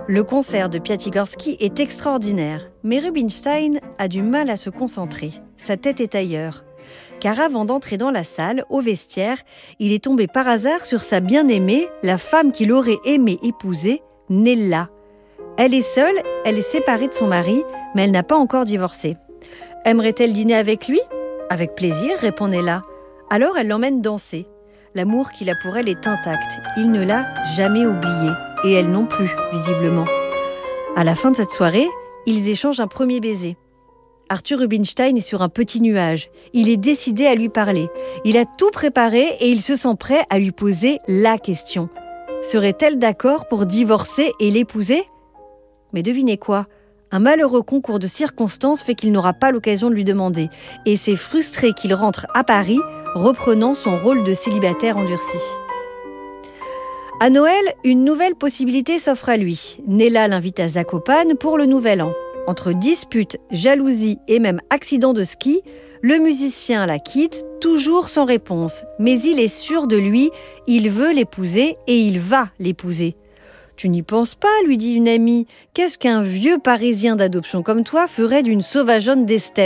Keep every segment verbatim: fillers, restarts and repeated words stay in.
Le concert de Piatigorsky est extraordinaire, mais Rubinstein a du mal à se concentrer. Sa tête est ailleurs. Car avant d'entrer dans la salle, au vestiaire, il est tombé par hasard sur sa bien-aimée, la femme qu'il aurait aimé épouser, Nella. Elle est seule, elle est séparée de son mari, mais elle n'a pas encore divorcé. Aimerait-elle dîner avec lui ? Avec plaisir, répond Nella. Alors elle l'emmène danser. L'amour qu'il a pour elle est intact. Il ne l'a jamais oublié. Et elle non plus, visiblement. À la fin de cette soirée, ils échangent un premier baiser. Arthur Rubinstein est sur un petit nuage. Il est décidé à lui parler. Il a tout préparé et il se sent prêt à lui poser la question. Serait-elle d'accord pour divorcer et l'épouser ? Mais devinez quoi ? Un malheureux concours de circonstances fait qu'il n'aura pas l'occasion de lui demander. Et c'est frustré qu'il rentre à Paris, reprenant son rôle de célibataire endurci. À Noël, une nouvelle possibilité s'offre à lui. Nella l'invite à Zakopane pour le Nouvel An. Entre disputes, jalousie et même accident de ski, le musicien la quitte, toujours sans réponse. Mais il est sûr de lui, il veut l'épouser et il va l'épouser. « Tu n'y penses pas », lui dit une amie. « Qu'est-ce qu'un vieux Parisien d'adoption comme toi ferait d'une sauvageonne des steppes ?»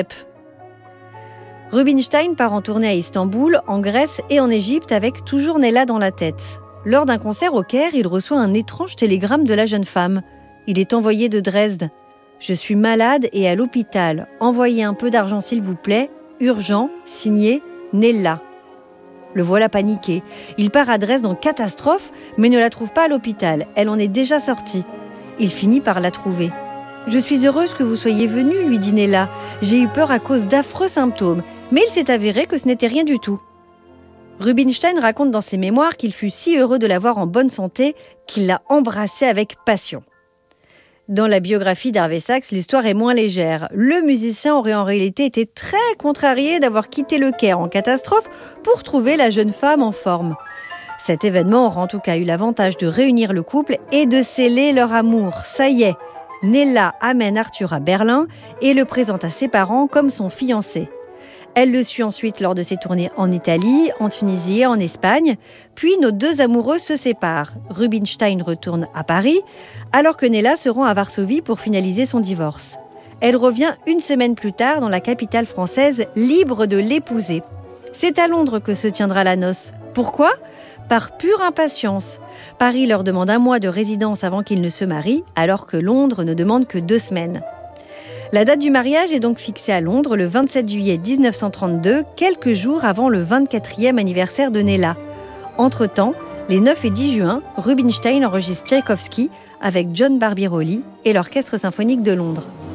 Rubinstein part en tournée à Istanbul, en Grèce et en Égypte avec toujours Nella dans la tête. Lors d'un concert au Caire, il reçoit un étrange télégramme de la jeune femme. Il est envoyé de Dresde. « Je suis malade et à l'hôpital. Envoyez un peu d'argent s'il vous plaît. Urgent. Signé Nella. » Le voilà paniqué. Il part à Dresde en catastrophe, mais ne la trouve pas à l'hôpital. Elle en est déjà sortie. Il finit par la trouver. « Je suis heureuse que vous soyez venu, lui dit Nella. J'ai eu peur à cause d'affreux symptômes, mais il s'est avéré que ce n'était rien du tout. » Rubinstein raconte dans ses mémoires qu'il fut si heureux de la voir en bonne santé qu'il l'a embrassée avec passion. Dans la biographie d'Harvey Sachs, l'histoire est moins légère. Le musicien aurait en réalité été très contrarié d'avoir quitté le Caire en catastrophe pour trouver la jeune femme en forme. Cet événement aura en tout cas eu l'avantage de réunir le couple et de sceller leur amour. Ça y est, Nella amène Arthur à Berlin et le présente à ses parents comme son fiancé. Elle le suit ensuite lors de ses tournées en Italie, en Tunisie et en Espagne. Puis nos deux amoureux se séparent. Rubinstein retourne à Paris, alors que Nella se rend à Varsovie pour finaliser son divorce. Elle revient une semaine plus tard dans la capitale française, libre de l'épouser. C'est à Londres que se tiendra la noce. Pourquoi ? Par pure impatience. Paris leur demande un mois de résidence avant qu'ils ne se marient, alors que Londres ne demande que deux semaines. La date du mariage est donc fixée à Londres le vingt-sept juillet dix-neuf cent trente-deux, quelques jours avant le vingt-quatrième anniversaire de Nella. Entre-temps, les neuf et dix juin, Rubinstein enregistre Tchaïkovski avec John Barbirolli et l'Orchestre symphonique de Londres.